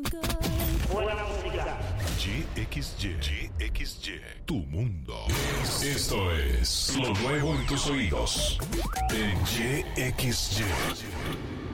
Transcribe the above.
Buena música. YXY, tu mundo. Esto es lo nuevo en tus oídos. En YXY.